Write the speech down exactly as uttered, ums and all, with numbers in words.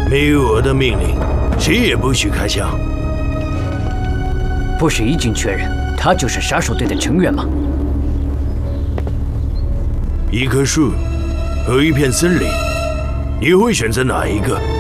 没有我的命令，谁也不许开枪。 不是已经确认他就是杀手队的成员吗？ 一棵树和一片森林，你会选择哪一个？